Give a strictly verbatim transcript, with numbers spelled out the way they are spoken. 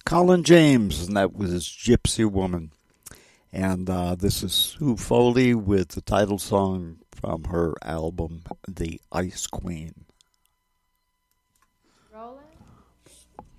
Colin James, and that was Gypsy Woman. And uh, this is Sue Foley with the title song from her album, The Ice Queen.